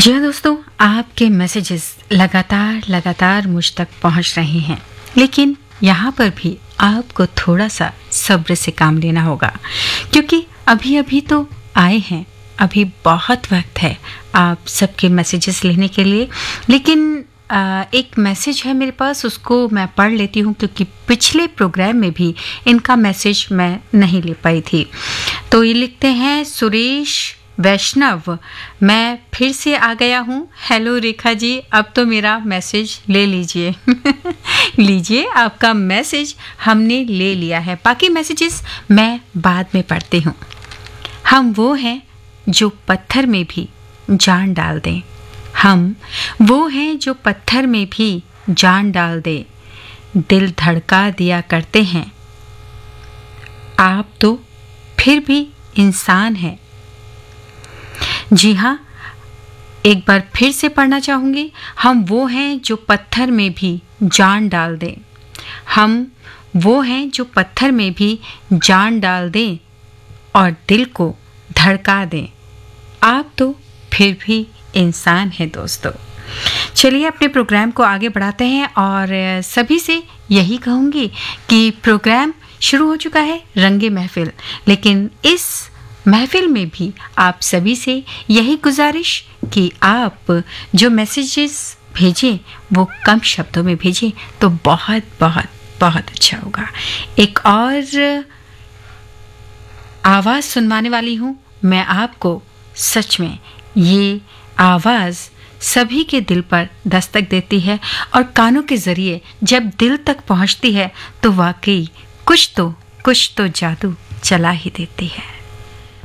जी हाँ दोस्तों, आपके मैसेजेस लगातार मुझ तक पहुंच रहे हैं, लेकिन यहाँ पर भी आपको थोड़ा सा सब्र से काम लेना होगा, क्योंकि अभी तो आए हैं, अभी बहुत वक्त है आप सबके मैसेजेस लेने के लिए। लेकिन एक मैसेज है मेरे पास, उसको मैं पढ़ लेती हूँ, क्योंकि पिछले प्रोग्राम में भी इनका मैसेज मैं नहीं ले पाई थी। तो ये लिखते हैं, सुरेश वैष्णव, मैं फिर से आ गया हूँ। हेलो रेखा जी, अब तो मेरा मैसेज ले लीजिए। लीजिए, आपका मैसेज हमने ले लिया है, बाकी मैसेजेस मैं बाद में पढ़ती हूँ। हम वो हैं जो पत्थर में भी जान डाल दें, हम वो हैं जो पत्थर में भी जान डाल दें, दिल धड़का दिया करते हैं, आप तो फिर भी इंसान हैं। जी हाँ, एक बार फिर से पढ़ना चाहूँगी। हम वो हैं जो पत्थर में भी जान डाल दें, हम वो हैं जो पत्थर में भी जान डाल दें और दिल को धड़का दें, आप तो फिर भी इंसान हैं। दोस्तों, चलिए अपने प्रोग्राम को आगे बढ़ाते हैं और सभी से यही कहूँगी कि प्रोग्राम शुरू हो चुका है रंगे महफिल, लेकिन इस महफिल में भी आप सभी से यही गुजारिश कि आप जो मैसेजेस भेजें वो कम शब्दों में भेजें तो बहुत बहुत बहुत अच्छा होगा। एक और आवाज़ सुनवाने वाली हूँ मैं आपको। सच में ये आवाज़ सभी के दिल पर दस्तक देती है और कानों के ज़रिए जब दिल तक पहुँचती है तो वाकई कुछ तो जादू चला ही देती है।